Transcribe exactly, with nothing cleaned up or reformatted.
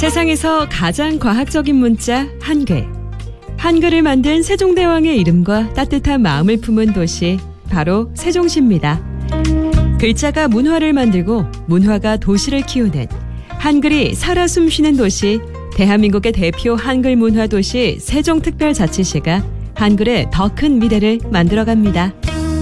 세상에서 가장 과학적인 문자 한글. 한글을 만든 세종대왕의 이름과 따뜻한 마음을 품은 도시, 바로 세종시입니다. 글자가 문화를 만들고 문화가 도시를 키우는 한글이 살아 숨쉬는 도시, 대한민국의 대표 한글 문화 도시 세종특별자치시가 한글의 더 큰 미래를 만들어갑니다.